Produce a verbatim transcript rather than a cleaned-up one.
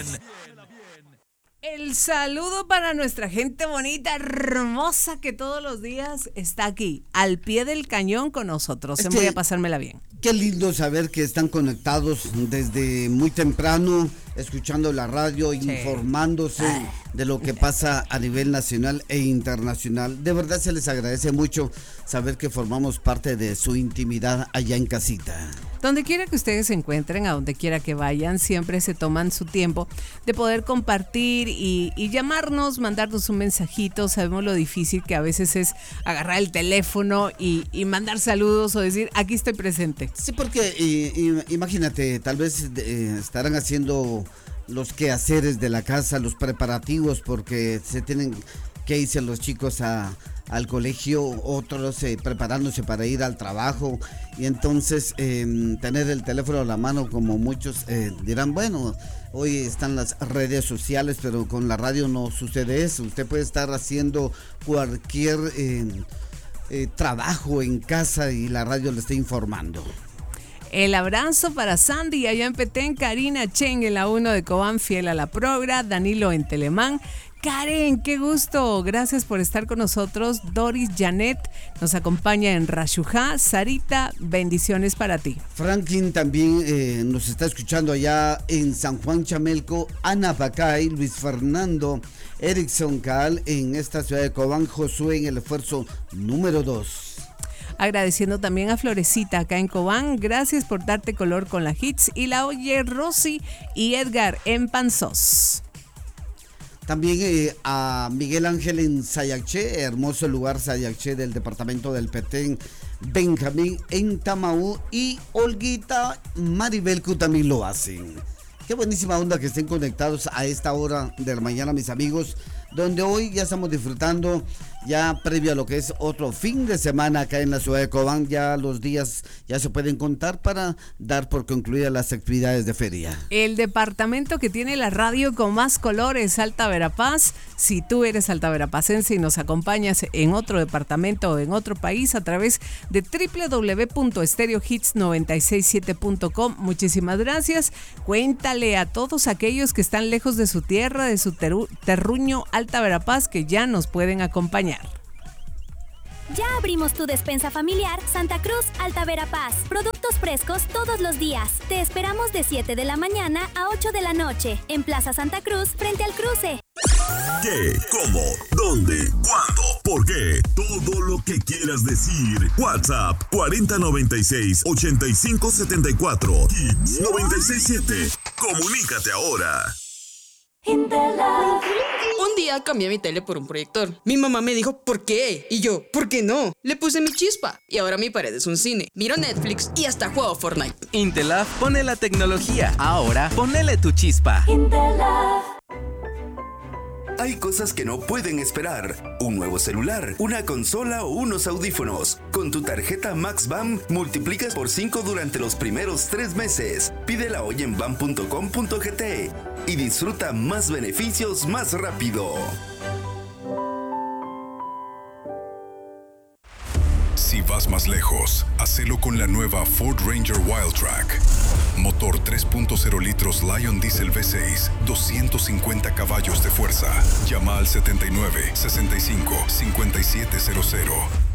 El saludo para nuestra gente bonita, hermosa, que todos los días está aquí, al pie del cañón con nosotros. Es Voy que, a pasármela bien. Qué lindo saber que están conectados desde muy temprano, escuchando la radio, sí. informándose de lo que pasa a nivel nacional e internacional. De verdad se les agradece mucho saber que formamos parte de su intimidad allá en casita. Donde quiera que ustedes se encuentren, a donde quiera que vayan, siempre se toman su tiempo de poder compartir y, y llamarnos, mandarnos un mensajito. Sabemos lo difícil que a veces es agarrar el teléfono y, y mandar saludos o decir, aquí estoy presente. Sí, porque y, y, imagínate, tal vez eh, estarán haciendo los quehaceres de la casa, los preparativos, porque se tienen que irse los chicos a... al colegio, otros eh, preparándose para ir al trabajo, y entonces eh, tener el teléfono a la mano, como muchos eh, dirán, bueno, hoy están las redes sociales, pero con la radio no sucede eso. Usted puede estar haciendo cualquier eh, eh, trabajo en casa y la radio le está informando. El abrazo para Sandy allá en Petén, Karina Chen en la uno de Cobán, fiel a la progra, Danilo en Telemán. Karen, qué gusto, gracias por estar con nosotros. Doris Janet nos acompaña en Rashujá. Sarita, bendiciones para ti. Franklin también eh, nos está escuchando allá en San Juan Chamelco. Ana Pacay, Luis Fernando, Erickson Cal en esta ciudad de Cobán, Josué en el esfuerzo número dos. Agradeciendo también a Florecita acá en Cobán, gracias por darte color con la hits. Y la oye Rosy y Edgar en Panzós. También eh, a Miguel Ángel en Sayaché, hermoso lugar Sayaché del departamento del Petén, Benjamín en Tamaú y Olguita Maribel que también lo hacen. Qué buenísima onda que estén conectados a esta hora de la mañana, mis amigos, donde hoy ya estamos disfrutando ya previo a lo que es otro fin de semana acá en la ciudad de Cobán. Ya los días ya se pueden contar para dar por concluidas las actividades de feria. El departamento que tiene la radio con más colores, Alta Verapaz. Si tú eres alta verapacense y nos acompañas en otro departamento o en otro país a través de doble u doble u doble u punto stereo hits noventa y seis siete punto com, muchísimas gracias. Cuéntale a todos aquellos que están lejos de su tierra, de su teru- terruño Alta Verapaz, que ya nos pueden acompañar. Ya abrimos tu despensa familiar Santa Cruz Alta Verapaz. Productos frescos todos los días. Te esperamos de siete de la mañana a ocho de la noche en Plaza Santa Cruz frente al cruce. ¿Qué? ¿Cómo? ¿Dónde? ¿Cuándo? ¿Por qué? Todo lo que quieras decir. WhatsApp cuarenta noventa y seis ochenta y cinco setenta y cuatro. Hits noventa y seis siete. Comunícate ahora. Un día cambié mi tele por un proyector. Mi mamá me dijo, ¿por qué? Y yo, ¿por qué no? Le puse mi chispa y ahora mi pared es un cine. Miro Netflix y hasta juego Fortnite. Intelaf pone la tecnología. Ahora ponele tu chispa. Intelaf. Hay cosas que no pueden esperar. Un nuevo celular, una consola o unos audífonos. Con tu tarjeta MaxBAM multiplicas por cinco durante los primeros tres meses. Pídela hoy en bam punto com punto gt y disfruta más beneficios más rápido. Si vas más lejos, hacelo con la nueva Ford Ranger Wildtrak. Motor tres punto cero litros Lion Diesel V seis, doscientos cincuenta caballos de fuerza. Llama al setenta y nueve, sesenta y cinco, cincuenta y siete cero cero.